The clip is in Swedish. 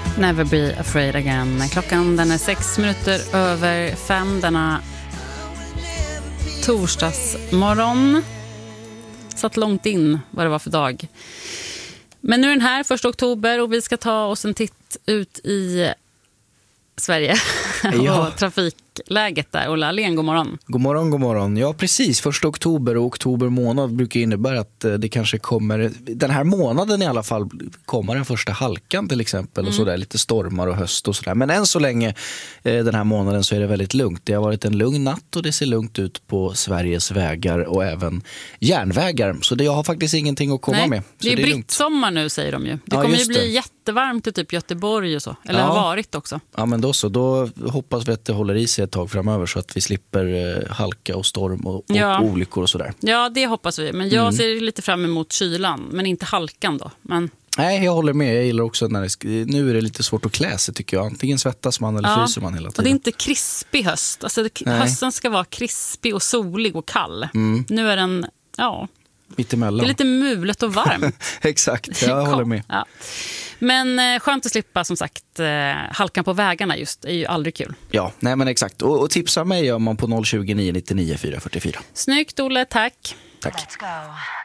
Never be afraid again. Klockan den är 5:06 denna torsdagsmorgon. Satt långt in vad det var för dag. Men nu är den här 1 oktober och vi ska ta oss en titt ut i Sverige och trafikläget där. Ola Alén, god morgon. God morgon, god morgon. Ja, precis. 1 oktober och oktober månad brukar innebära att det kanske kommer, den här månaden i alla fall, kommer den första halkan till exempel och sådär, lite stormar och höst och sådär. Men än så länge den här månaden så är det väldigt lugnt. Det har varit en lugn natt och det ser lugnt ut på Sveriges vägar och även järnvägar. Så jag har faktiskt ingenting att komma med. Så det är brittsommar nu, säger de ju. Det kommer ju bli jättevarmt i typ Göteborg och så. Eller har varit också. Ja, men då hoppas vi att det håller i sig ett tag framöver så att vi slipper halka och storm och olyckor och sådär. Ja, det hoppas vi. Men jag ser lite fram emot kylan, men inte halkan då. Men... Nej, jag håller med. Jag gillar också nu är det lite svårt att klä sig, tycker jag. Antingen svettas man eller fryser man hela tiden. Och det är inte krispig höst. Alltså, hösten ska vara krispig och solig och kall. Nu är den, mittemellan. Det är lite mulet och varmt. Exakt, jag håller med. Ja. Men skönt att slippa, som sagt, halkan på vägarna just är ju aldrig kul. Ja, nej men exakt. Och tipsa mig om man på 020 999 444. Snyggt, Olle, tack. Tack. Let's go.